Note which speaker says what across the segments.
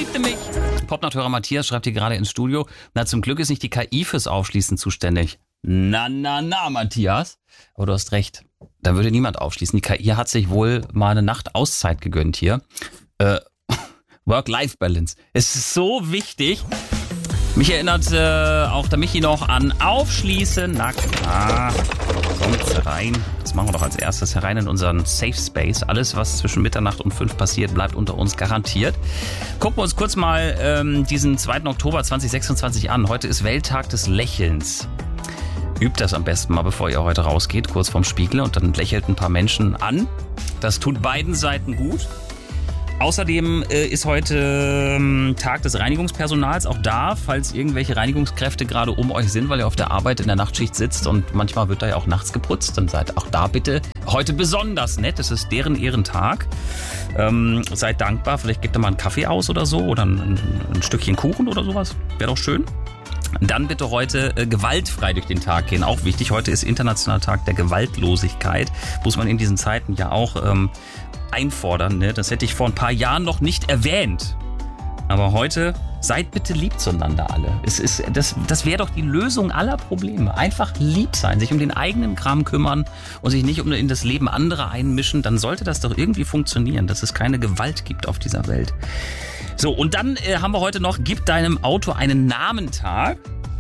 Speaker 1: liebte mich. Popnachthörer Matthias schreibt hier gerade ins Studio. Na, zum Glück ist nicht die KI fürs Aufschließen zuständig. Na, Matthias. Aber du hast recht. Da würde niemand aufschließen. Die KI hat sich wohl mal eine Nacht Auszeit gegönnt hier. Work-Life-Balance. Es ist so wichtig. Mich erinnert auch der Michi noch an Aufschließen. Na klar, kommt rein. Das machen wir doch als erstes. Herein in unseren Safe Space. Alles, was zwischen Mitternacht und 5 passiert, bleibt unter uns garantiert. Gucken wir uns kurz mal diesen 2. Oktober 2026 an. Heute ist Welttag des Lächelns. Übt das am besten mal, bevor ihr heute rausgeht, kurz vorm Spiegel, und dann lächelt ein paar Menschen an. Das tut beiden Seiten gut. Außerdem ist heute Tag des Reinigungspersonals. Auch da, falls irgendwelche Reinigungskräfte gerade um euch sind, weil ihr auf der Arbeit in der Nachtschicht sitzt und manchmal wird da ja auch nachts geputzt, dann seid auch da bitte heute besonders nett. Es ist deren Ehrentag. Seid dankbar. Vielleicht gebt ihr mal einen Kaffee aus oder so oder ein Stückchen Kuchen oder sowas. Wäre doch schön. Dann bitte heute gewaltfrei durch den Tag gehen. Auch wichtig, heute ist Internationaler Tag der Gewaltlosigkeit. Muss man in diesen Zeiten ja auch einfordern. Ne? Das hätte ich vor ein paar Jahren noch nicht erwähnt. Aber heute, seid bitte lieb zueinander alle. Das wäre doch die Lösung aller Probleme. Einfach lieb sein, sich um den eigenen Kram kümmern und sich nicht in das Leben anderer einmischen. Dann sollte das doch irgendwie funktionieren, dass es keine Gewalt gibt auf dieser Welt. So, und dann haben wir heute noch, gib deinem Auto einen Namentag.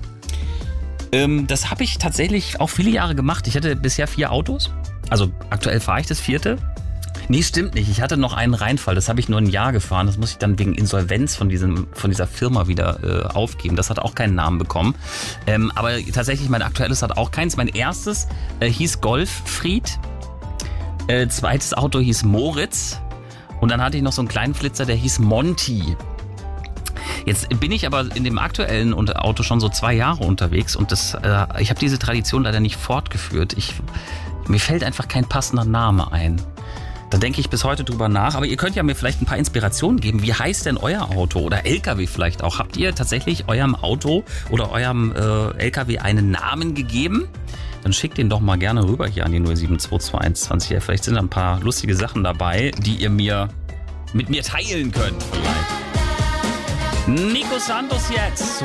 Speaker 1: Das habe ich tatsächlich auch viele Jahre gemacht. Ich hatte bisher 4 Autos. Also aktuell fahre ich das 4. Nee, stimmt nicht. Ich hatte noch einen Reinfall. Das habe ich nur ein Jahr gefahren. Das muss ich dann wegen Insolvenz von dieser Firma wieder aufgeben. Das hat auch keinen Namen bekommen. Aber tatsächlich, mein aktuelles hat auch keins. Mein erstes hieß Golffried. Zweites Auto hieß Moritz. Und dann hatte ich noch so einen kleinen Flitzer, der hieß Monty. Jetzt bin ich aber in dem aktuellen Auto schon so 2 Jahre unterwegs und ich habe diese Tradition leider nicht fortgeführt. Mir fällt einfach kein passender Name ein. Da denke ich bis heute drüber nach. Aber ihr könnt ja mir vielleicht ein paar Inspirationen geben. Wie heißt denn euer Auto oder LKW vielleicht auch? Habt ihr tatsächlich eurem Auto oder eurem LKW einen Namen gegeben? Dann schickt den doch mal gerne rüber hier an die 0722120. Vielleicht sind da ein paar lustige Sachen dabei, die ihr mit mir teilen könnt. Vielleicht. Nico Santos jetzt.